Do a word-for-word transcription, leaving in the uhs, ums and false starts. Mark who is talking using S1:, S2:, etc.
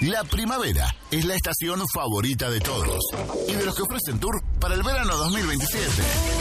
S1: La primavera es la estación favorita de todos y de los que ofrecen tour para el verano dos mil veintisiete.